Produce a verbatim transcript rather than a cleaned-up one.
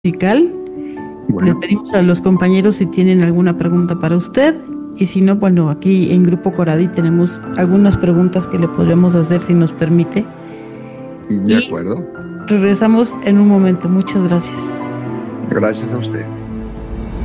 musical. Bueno. Le pedimos a los compañeros si tienen alguna pregunta para usted, y si no, bueno, aquí en Grupo Coradi tenemos algunas preguntas que le podremos hacer si nos permite. De y acuerdo. Regresamos en un momento. Muchas gracias. Gracias a ustedes.